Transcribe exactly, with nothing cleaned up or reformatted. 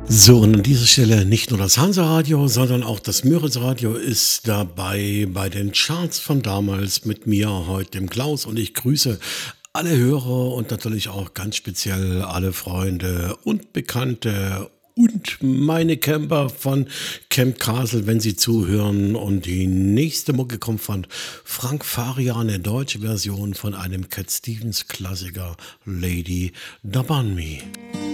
So, und an dieser Stelle nicht nur das Hansa-Radio, sondern auch das Müritz-Radio ist dabei bei den Charts von damals mit mir heute, dem Klaus. Und ich grüße alle Hörer und natürlich auch ganz speziell alle Freunde und Bekannte und meine Camper von Camp Castle, wenn sie zuhören. Und die nächste Mucke kommt von Frank Farian, eine deutsche Version von einem Cat Stevens Klassiker, Lady Dabanmi.